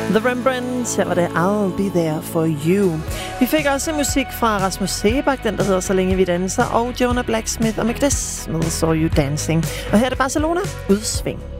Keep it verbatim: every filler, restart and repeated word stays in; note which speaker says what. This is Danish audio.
Speaker 1: The Rembrandts, her var det I'll Be There For You. Vi fik også musik fra Rasmus Seebach, den der hedder Så Længe Vi Danser, og Jonah Blacksmith og Magdes med Saw You Dancing. Og her er det Barcelona, Udsving.